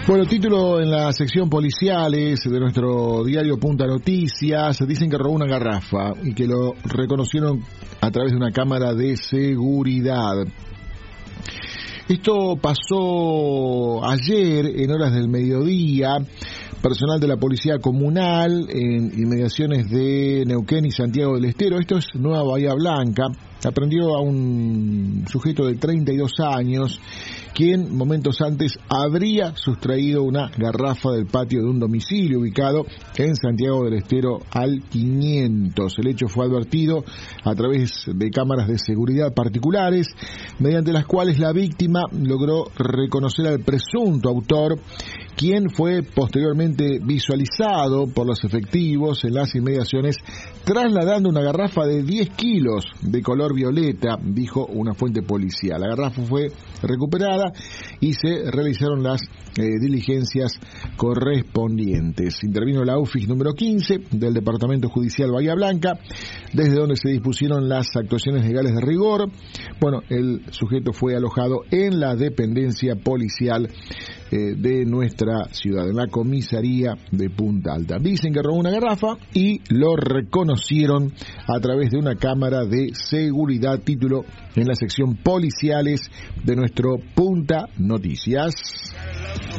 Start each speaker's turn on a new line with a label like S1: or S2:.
S1: Bueno, título en la sección policiales de nuestro diario Punta Noticias. Dicen que robó una garrafa y que lo reconocieron a través de una cámara de seguridad. Esto pasó ayer en horas del mediodía. Personal de la Policía Comunal en inmediaciones de Neuquén y Santiago del Estero, esto es Nueva Bahía Blanca, aprendió a un sujeto de 32 años, quien momentos antes habría sustraído una garrafa del patio de un domicilio ubicado en Santiago del Estero al 500. El hecho fue advertido a través de cámaras de seguridad particulares, mediante las cuales la víctima logró reconocer al presunto autor, quien fue posteriormente visualizado por los efectivos en las inmediaciones trasladando una garrafa de 10 kilos de color violeta, dijo una fuente policial. La garrafa fue recuperada y se realizaron las diligencias correspondientes. Intervino la UFIS número 15 del Departamento Judicial Bahía Blanca, desde donde se dispusieron las actuaciones legales de rigor. Bueno, el sujeto fue alojado en la dependencia policial de nuestra ciudad, en la comisaría de Punta Alta. Dicen que robó una garrafa y lo reconocieron a través de una cámara de seguridad. Título en la sección policiales de nuestro Punta Noticias.